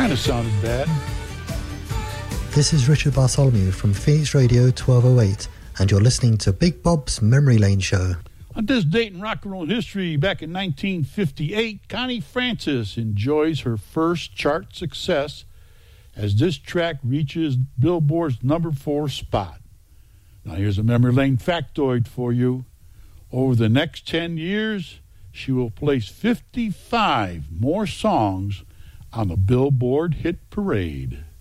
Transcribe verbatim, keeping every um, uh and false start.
Kind of sounded bad. This is Richard Bartholomew from Phoenix Radio twelve oh eight, and you're listening to Big Bob's Memory Lane Show. On this date in rock and roll history, back in nineteen fifty-eight, Connie Francis enjoys her first chart success as this track reaches Billboard's number four spot. Now here's a memory lane factoid for you. Over the next ten years, she will place fifty-five more songs on the Billboard Hit Parade.